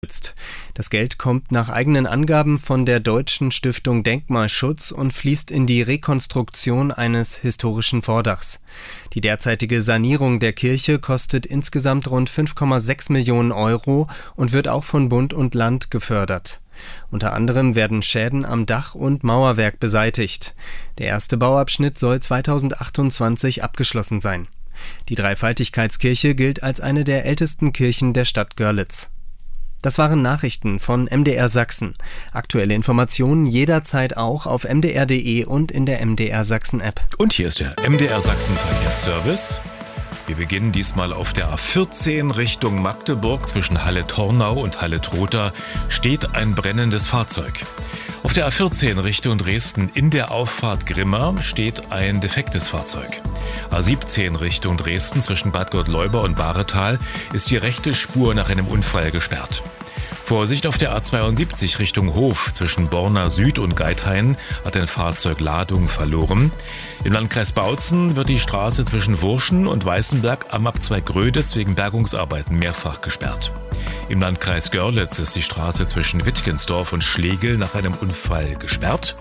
Das Geld kommt nach eigenen Angaben von der Deutschen Stiftung Denkmalschutz und fließt in die Rekonstruktion eines historischen Vordachs. Die derzeitige Sanierung der Kirche kostet insgesamt rund 5,6 Millionen Euro und wird auch von Bund und Land gefördert. Unter anderem werden Schäden am Dach und Mauerwerk beseitigt. Der erste Bauabschnitt soll 2028 abgeschlossen sein. Die Dreifaltigkeitskirche gilt als eine der ältesten Kirchen der Stadt Görlitz. Das waren Nachrichten von MDR Sachsen. Aktuelle Informationen jederzeit auch auf mdr.de und in der MDR Sachsen App. Und hier ist der MDR Sachsen Verkehrsservice. Wir beginnen diesmal auf der A14 Richtung Magdeburg. Zwischen Halle-Tornau und Halle-Trotha steht ein brennendes Fahrzeug. Auf der A14 Richtung Dresden in der Auffahrt Grimma steht ein defektes Fahrzeug. A17 Richtung Dresden zwischen Bad Gottleuba und Bahretal ist die rechte Spur nach einem Unfall gesperrt. Vorsicht auf der A72 Richtung Hof zwischen Borna Süd und Geithain hat ein Fahrzeug Ladung verloren. Im Landkreis Bautzen wird die Straße zwischen Wurschen und Weißenberg am Abzweig Gröditz wegen Bergungsarbeiten mehrfach gesperrt. Im Landkreis Görlitz ist die Straße zwischen Wittgensdorf und Schlegel nach einem Unfall gesperrt.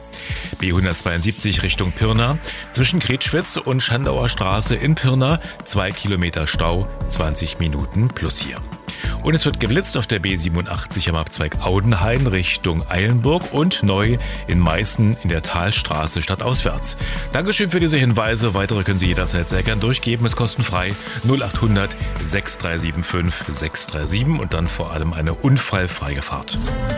B172 Richtung Pirna zwischen Kretschwitz und Schandauer Straße in Pirna 2 Kilometer Stau, 20 Minuten plus hier. Und es wird geblitzt auf der B87 am Abzweig Audenhain Richtung Eilenburg und neu in Meißen in der Talstraße stadtauswärts. Dankeschön für diese Hinweise. Weitere können Sie jederzeit sehr gern durchgeben. Ist kostenfrei 0800 6375 637 und dann vor allem eine unfallfreie Fahrt.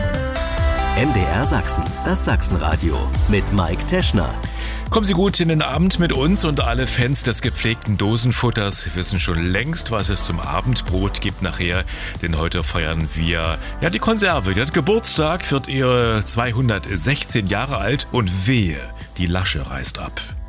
MDR Sachsen, das Sachsenradio mit Mike Teschner. Kommen Sie gut in den Abend mit uns und alle Fans des gepflegten Dosenfutters wissen schon längst, was es zum Abendbrot gibt nachher, denn heute feiern wir die Konserve. Die hat Geburtstag, wird ihr 216 Jahre alt und wehe, die Lasche reißt ab.